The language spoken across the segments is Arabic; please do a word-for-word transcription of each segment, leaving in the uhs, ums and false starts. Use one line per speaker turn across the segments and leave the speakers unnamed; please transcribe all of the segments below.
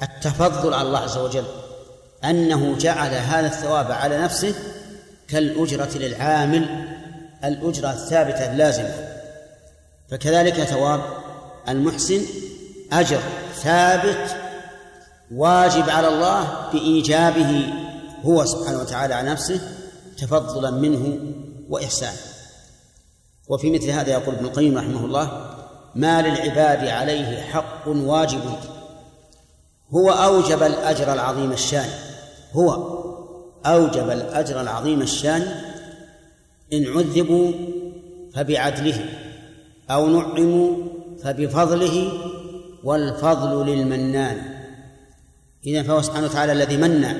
التفضل على الله عز وجل، أنه جعل هذا الثواب على نفسه كالأجرة للعامل، الأجرة الثابتة اللازمة. فكذلك ثواب المحسن أجر ثابت واجب على الله بإيجابه هو سبحانه وتعالى على نفسه تفضلا منه وإحسانا. وفي مثل هذا يقول ابن القيم رحمه الله: ما للعباد عليه حق واجب هو أوجب الأجر العظيم الشان، هو أوجب الأجر العظيم الشان إن عذبوا فبعدله أو نعموا فبفضله والفضل للمنان. إذن فهو سبحانه وتعالى الذي من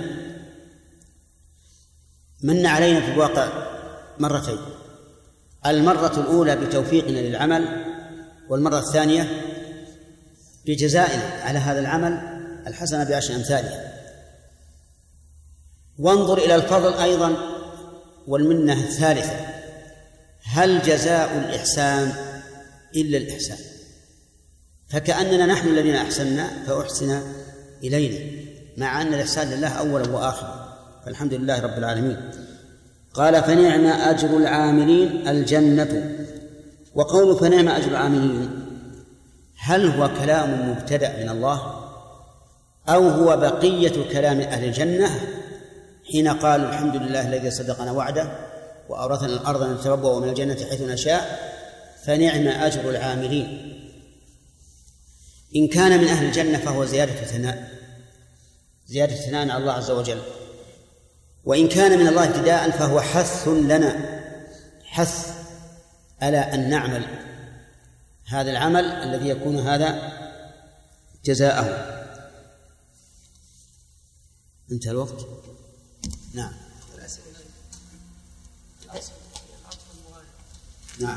من علينا في الواقع مرتين: المرة الأولى بتوفيقنا للعمل، والمرة الثانية بجزائنا على هذا العمل الحسنة بعشر أمثالها. وانظر إلى الفضل أيضا والمنة الثالثة: هل جزاء الإحسان إلا الإحسان؟ فكأننا نحن الذين أحسننا فأحسن إلينا، مع أن الإحسان لله أولا وآخرا. فالحمد لله رب العالمين. قال: فنعم أجر العاملين الجنة. وقول فنعم أجر العاملين هل هو كلام مبتدأ من الله أو هو بقية كلام أهل الجنة حين قالوا الحمد لله الذي صدقنا وعده وأورثنا الأرض نتبوأ من الجنة حيث نشاء فنعم أجر العاملين؟ إن كان من أهل الجنة فهو زيادة ثناء، زيادة ثناء على الله عز وجل. وإن كان من الله ابتداء فهو حث لنا، حث على أن نعمل هذا العمل الذي يكون هذا جزاءه. انتهى الوقت. نعم نعم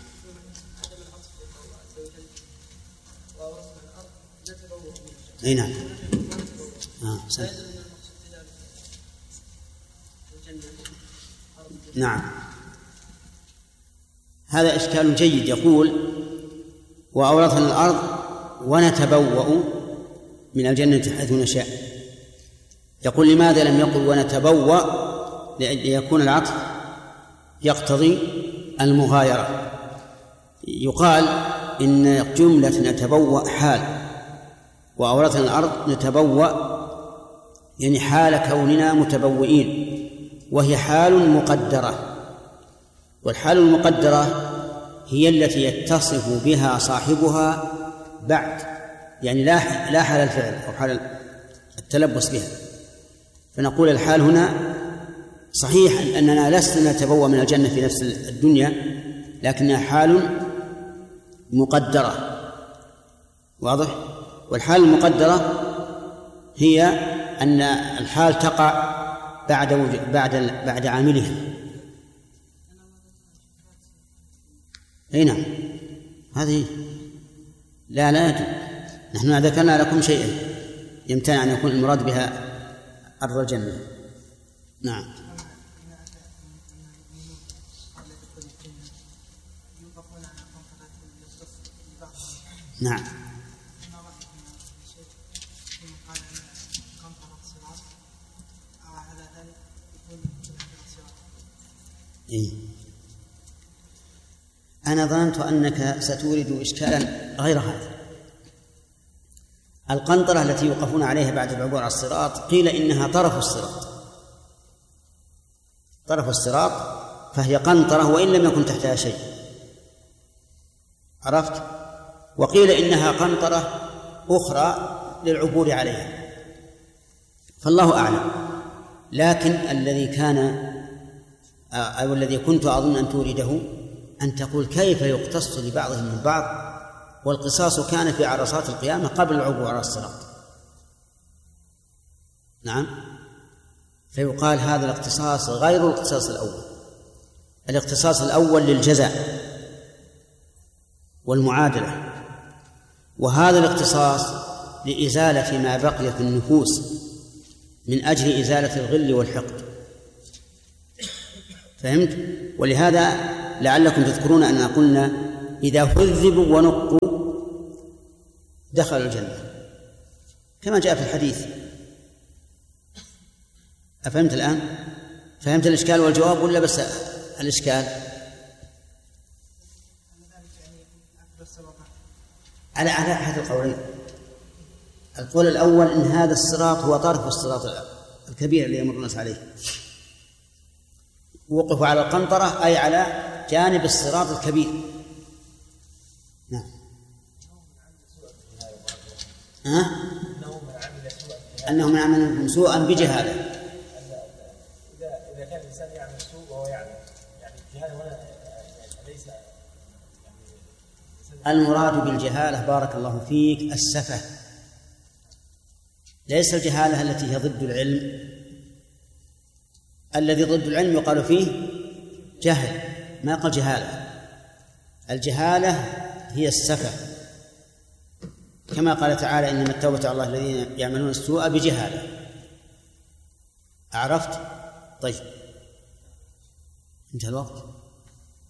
اي نعم آه. نعم هذا إشكال جيد. يقول: وأورثنا الأرض ونتبوأ من الجنة حيث نشاء. يقول: لماذا لم يقل ونتبوأ؟ ليكون العطف يقتضي المغايرة. يقال إن جملة نتبوأ حال، وأورثنا الأرض نتبوأ يعني حال كوننا متبوئين، وهي حال مقدرة. والحال المقدرة هي التي يتصف بها صاحبها بعد، يعني لا لا حال الفعل أو حال التلبس بها. فنقول الحال هنا صحيح أننا لسنا نتبوأ من الجنة في نفس الدنيا، لكنها حال مقدرة. واضح؟ والحال المقدرة هي أن الحال تقع بعد بعد بعد عاملها. أي نعم هذه لا لا يجب. نحن ذكرنا لكم شيئا يمتنع أن يكون المراد بها أرض الجنة. نعم نعم إيه؟ أنا ظننت أنك ستورد إشكالا غير هذا. القنطرة التي يوقفون عليها بعد العبور على الصراط قيل إنها طرف الصراط، طرف الصراط، فهي قنطرة وإن لم يكن تحتها شيء. عرفت؟ وقيل إنها قنطرة أخرى للعبور عليها، فالله أعلم. لكن الذي كان أو الذي كنت أظن أن تورده أن تقول كيف يقتص لبعضهم من بعض، والقصاص كان في عرصات القيامة قبل العبور على الصراط. نعم، فيقال هذا الاقتصاص غير الاقتصاص الأول. الاقتصاص الأول للجزاء والمعادلة، وهذا الاقتصاص لإزالة ما بقي في النفوس من أجل إزالة الغل والحقد. فهمت؟ ولهذا لعلكم تذكرون أننا قلنا إذا هذبوا ونقوا دخلوا الجنة، كما جاء في الحديث. أفهمت الآن؟ فهمت الإشكال والجواب ولا بس الإشكال؟ على على أحد القولين. القول الأول إن هذا الصراط هو طرف الصراط الكبير اللي يمر الناس عليه، وقفوا على القنطرة أي على جانب الصراط الكبير. نعم. ها؟ أنه من عمل سوءا بجهالة.
إذا إذا كان الإنسان يعمل سوء وهو يعلم، يعني الجهالة هنا ليس يعني
المراد بالجهالة بارك الله فيك السفة، ليس الجهالة التي هي ضد العلم. الذي ضد العلم يقال فيه جهل، ما قال جهالة. الجهالة هي السفة، كما قال تعالى إنما التوبة على الله الذين يعملون السوء بجهالة. عرفت؟ طيب انتهى الوقت.